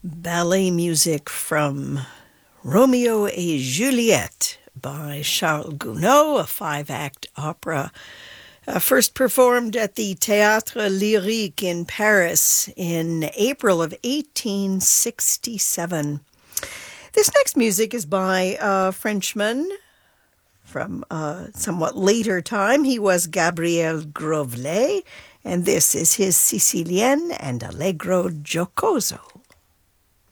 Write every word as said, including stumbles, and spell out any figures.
ballet music from Romeo et Juliet by Charles Gounod, a five-act opera uh, first performed at the Théâtre Lyrique in Paris in April of eighteen sixty-seven. This next music is by a Frenchman from a somewhat later time. He was Gabriel Grovelet, and this is his Sicilienne and Allegro Giocoso.